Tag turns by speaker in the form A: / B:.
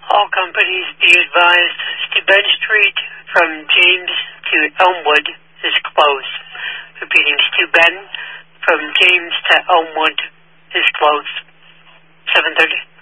A: All companies be advised, Steuben Street from James to Elmwood is closed. Repeating, Steuben from James to Elmwood is closed. 7:30.